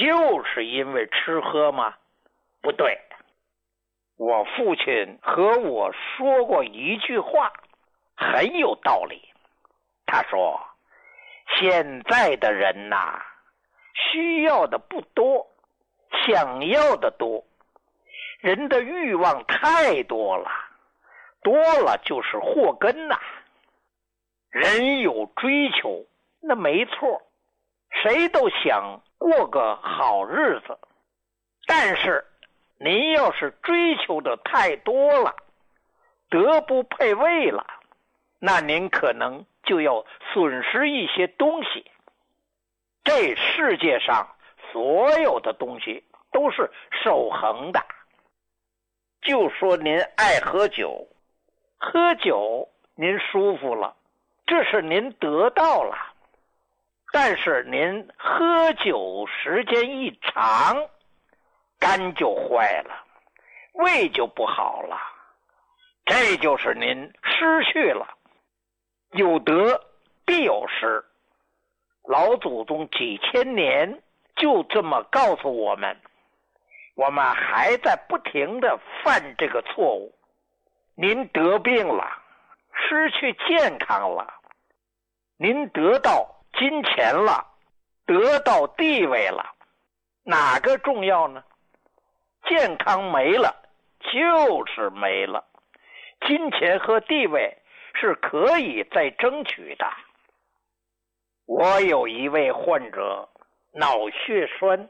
就是因为吃喝吗？不对。我父亲和我说过一句话，很有道理。他说，现在的人呐，需要的不多，想要的多，人的欲望太多了，多了就是祸根呐。人有追求，那没错，谁都想过个好日子，但是您要是追求的太多了，德不配位了，那您可能就要损失一些东西。这世界上所有的东西都是守恒的。就说您爱喝酒，喝酒您舒服了，这是您得到了。但是您喝酒时间一长，肝就坏了，胃就不好了，这就是您失去了。有得必有失，老祖宗几千年就这么告诉我们，我们还在不停地犯这个错误。您得病了，失去健康了，您得到金钱了，得到地位了，哪个重要呢？健康没了就是没了，金钱和地位是可以再争取的。我有一位患者，脑血栓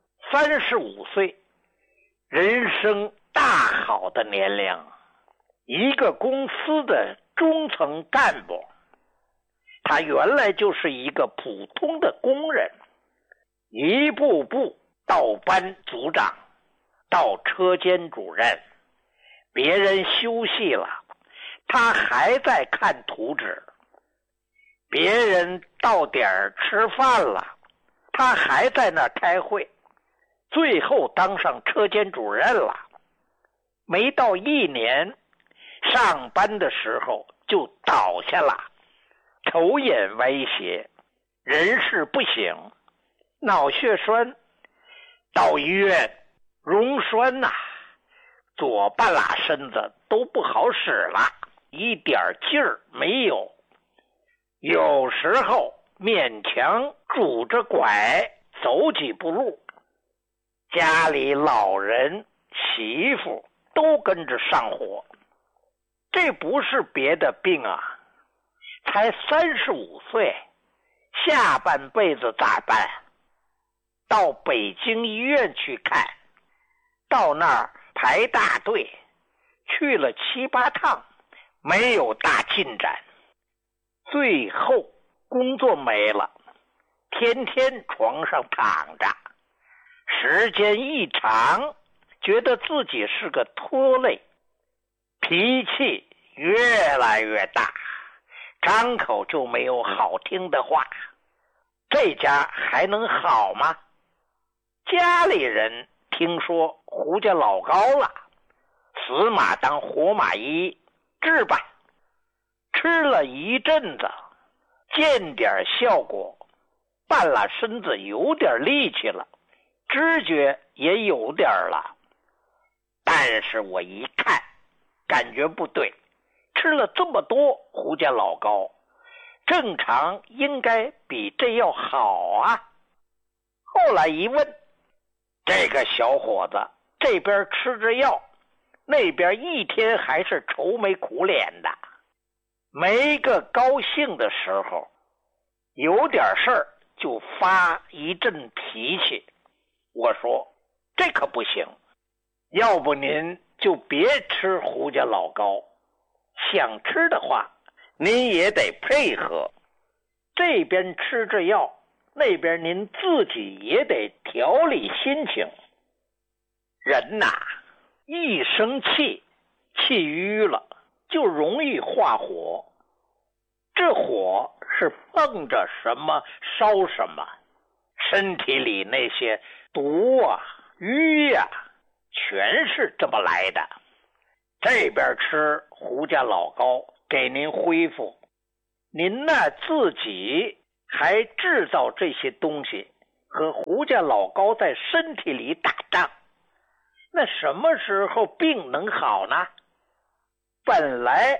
，35岁，人生大好的年龄，一个公司的中层干部。他原来就是一个普通的工人，一步步到班组长，到车间主任，别人休息了，他还在看图纸，别人到点儿吃饭了，他还在那儿开会，最后当上车间主任了。没到1年，上班的时候就倒下了，头眼歪斜，人事不省，脑血栓，到医院溶栓呐，左半拉身子都不好使了，一点劲儿没有，有时候勉强拄着拐走几步路，家里老人媳妇都跟着上火。这不是别的病啊，才35岁，下半辈子咋办？到北京医院去看，到那儿排大队，去了7、8趟，没有大进展。最后工作没了，天天床上躺着，时间一长，觉得自己是个拖累，脾气越来越大，张口就没有好听的话。这家还能好吗？家里人听说胡家老高了，死马当活马医，治吧。吃了一阵子，见点效果，半拉身子有点力气了，知觉也有点了。但是我一看，感觉不对，吃了这么多胡家老高，正常应该比这要好啊。后来一问，这个小伙子这边吃着药，那边一天还是愁眉苦脸的，没个高兴的时候，有点事儿就发一阵脾气。我说这可不行，要不您就别吃胡家老高，想吃的话您也得配合，这边吃着药，那边您自己也得调理心情。人呐，一生气，气郁了，就容易化火。这火是碰着什么烧什么，身体里那些毒啊、瘀啊，全是这么来的。这边吃胡家老高给您恢复，您呢自己还制造这些东西， 和胡家老高在身体里打仗，那什么时候病能好呢？本来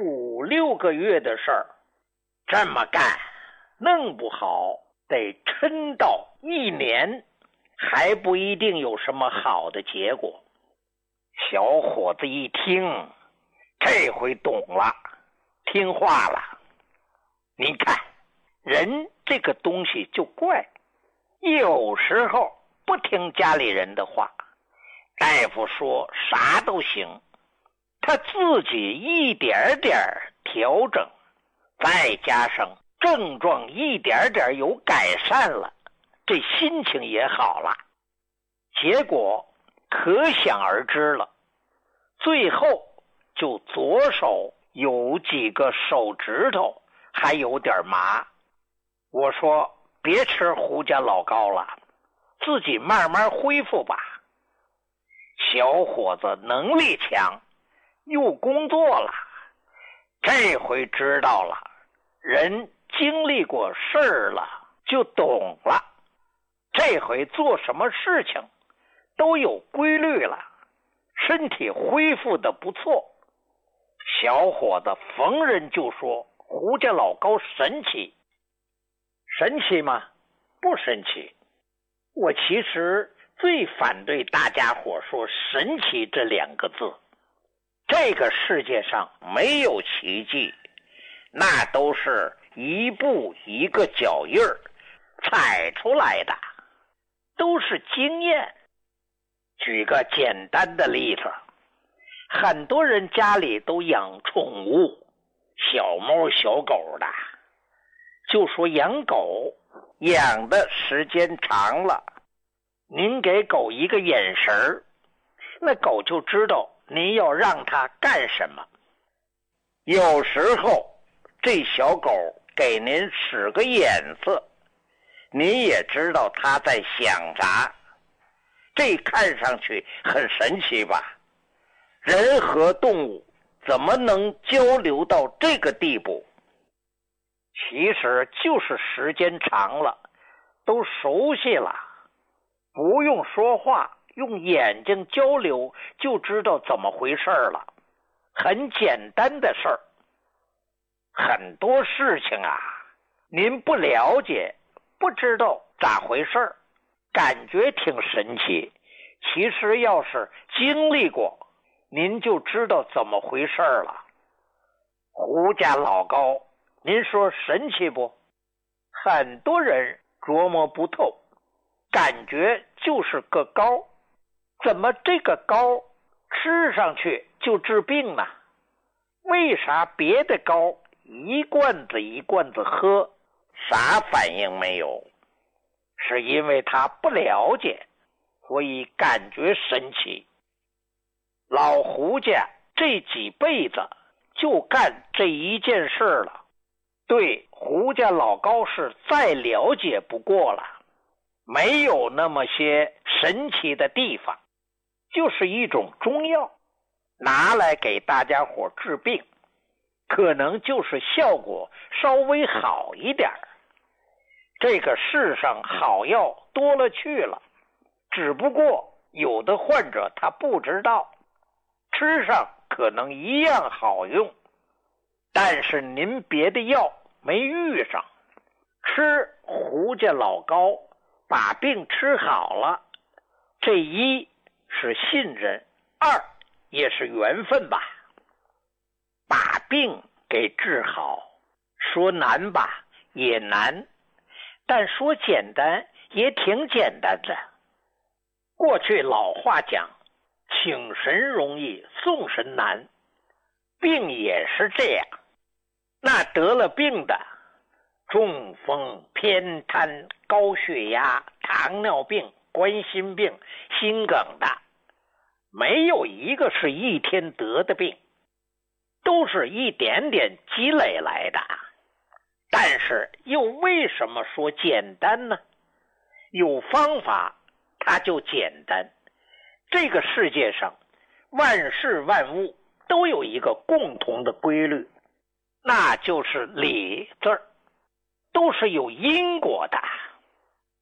5、6个月的事儿，这么干弄不好得撑到1年，还不一定有什么好的结果。小伙子一听，这回懂了，听话了。你看，人这个东西就怪，有时候不听家里人的话，大夫说啥都行，他自己一点点调整，再加上症状一点点有改善了，这心情也好了，结果可想而知了。最后就左手有几个手指头还有点麻，我说别吃胡家老高了，自己慢慢恢复吧。小伙子能力强，又工作了，这回知道了，人经历过事儿了就懂了，这回做什么事情都有规律了，身体恢复的不错。小伙子逢人就说胡家老高神奇。神奇吗？不神奇。我其实最反对大家伙说神奇这2个字。这个世界上没有奇迹，那都是一步一个脚印儿踩出来的，都是经验。举个简单的例子，很多人家里都养宠物，小猫小狗的，就说养狗养的时间长了，您给狗一个眼神，那狗就知道您要让它干什么。有时候这小狗给您使个眼色，您也知道它在想啥。这看上去很神奇吧？人和动物怎么能交流到这个地步？其实就是时间长了，都熟悉了，不用说话，用眼睛交流就知道怎么回事了，很简单的事儿。很多事情啊，您不了解，不知道咋回事，感觉挺神奇，其实要是经历过，您就知道怎么回事了。胡家老高，您说神奇不？很多人琢磨不透，感觉就是个膏，怎么这个膏吃上去就治病呢？为啥别的膏一罐子一罐子喝，啥反应没有？是因为他不了解，所以感觉神奇。老胡家这几辈子就干这一件事了，对胡家老高是再了解不过了，没有那么些神奇的地方，就是一种中药，拿来给大家伙治病，可能就是效果稍微好一点。这个世上好药多了去了，只不过有的患者他不知道，吃上可能一样好用，但是您别的药没遇上，吃胡家老高把病吃好了，这一是信任，二也是缘分吧。把病给治好，说难吧也难，但说简单也挺简单的。过去老话讲，请神容易送神难，病也是这样。那得了病的，中风、偏瘫、高血压、糖尿病、冠心病、心梗的，没有一个是一天得的病，都是一点点积累来的。但是又为什么说简单呢？有方法它就简单。这个世界上万事万物都有一个共同的规律，那就是理字儿，都是有因果的。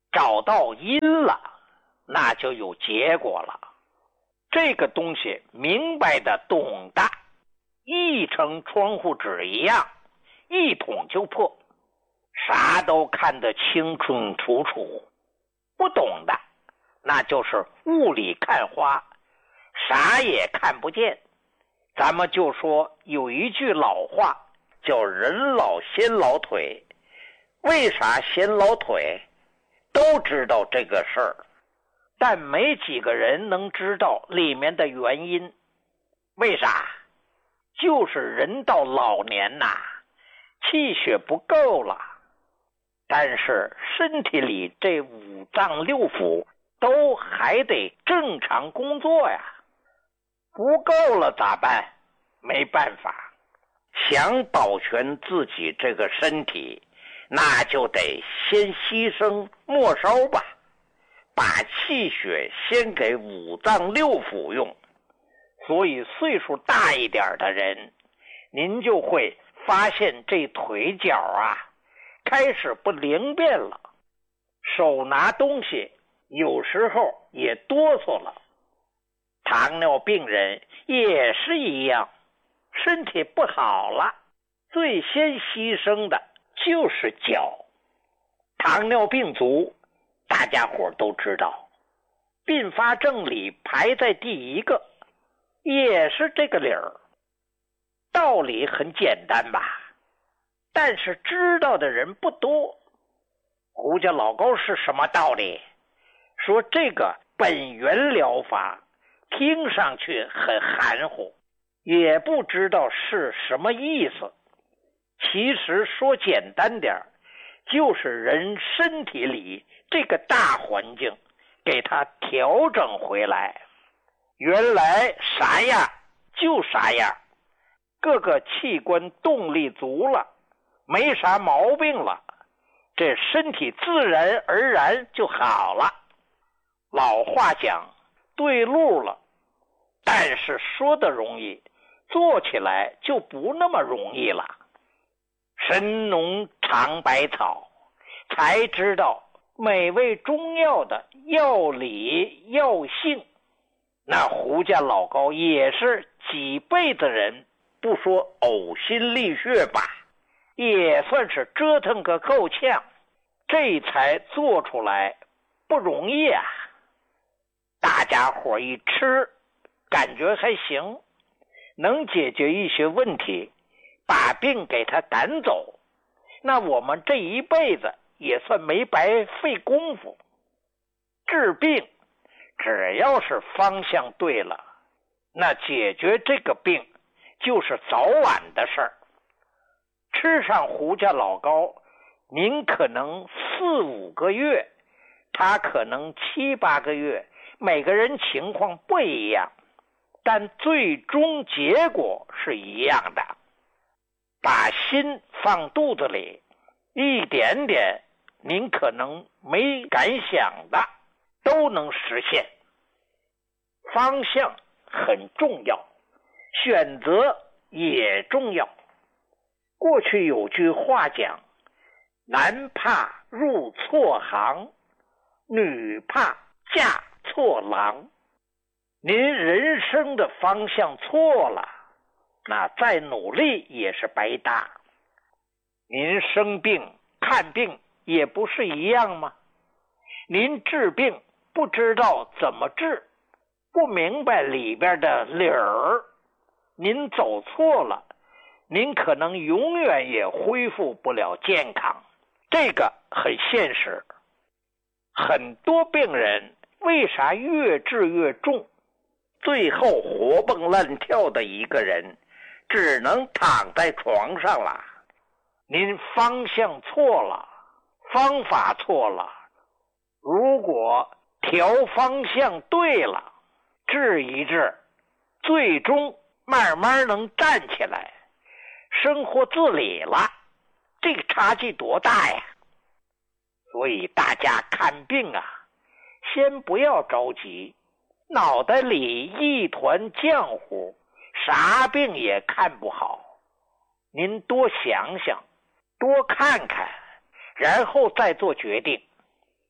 找到因了，那就有结果了。这个东西明白的懂的，一成窗户纸一样，一捅就破，啥都看得清清楚楚。不懂的，那就是雾里看花，啥也看不见。咱们就说有一句老话叫人老先老腿，为啥先老腿？都知道这个事儿，但没几个人能知道里面的原因。为啥？就是人到老年呐，气血不够了，但是身体里这五脏六腑都还得正常工作呀。不够了咋办？没办法，想保全自己这个身体，那就得先牺牲末梢吧，把气血先给五脏六腑用。所以岁数大一点的人，您就会发现这腿脚啊开始不灵便了，手拿东西有时候也哆嗦了。糖尿病人也是一样，身体不好了，最先牺牲的就是脚。糖尿病足大家伙都知道，并发症里排在第一个，也是这个理儿。道理很简单吧，但是知道的人不多。胡家老高是什么道理？说这个本源疗法听上去很含糊，也不知道是什么意思。其实说简单点，就是人身体里这个大环境给它调整回来，原来啥样就啥样，各个器官动力足了，没啥毛病了，这身体自然而然就好了。老话讲对路了，但是说的容易，做起来就不那么容易了。神农尝百草，才知道每味中药的药理药性。那胡家老高也是几辈子人，不说呕心沥血吧，也算是折腾个够呛，这才做出来，不容易啊。大家伙一吃，感觉还行，能解决一些问题，把病给他赶走，那我们这一辈子也算没白费功夫。治病只要是方向对了，那解决这个病就是早晚的事儿。吃上胡家老高，您可能4、5个月，他可能7、8个月，每个人情况不一样，但最终结果是一样的。把心放肚子里，一点点您可能没敢想的都能实现。方向很重要，选择也重要。过去有句话讲，男怕入错行，女怕嫁错郎。您人生的方向错了，那再努力也是白搭。您生病看病也不是一样吗？您治病不知道怎么治，不明白里边的理儿，您走错了，您可能永远也恢复不了健康。这个很现实。很多病人为啥越治越重，最后活蹦乱跳的一个人只能躺在床上了？您方向错了，方法错了。如果调方向对了，治一治，最终慢慢能站起来，生活自理了，这个差距多大呀！所以大家看病啊，先不要着急，脑袋里一团浆糊，啥病也看不好。您多想想，多看看，然后再做决定。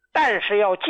但是要